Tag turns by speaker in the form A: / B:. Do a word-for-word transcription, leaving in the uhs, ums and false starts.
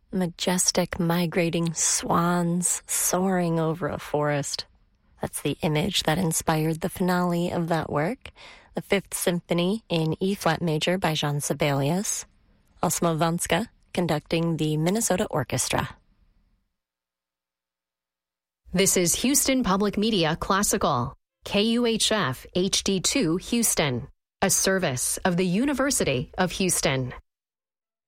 A: Majestic migrating swans soaring over a forest. That's the image that inspired the finale of that work, the Fifth Symphony in E-flat major by Jean Sibelius. Osmo Vanska conducting the Minnesota Orchestra.
B: This is Houston Public Media Classical, K U H F H D two Houston, a service of the University of Houston.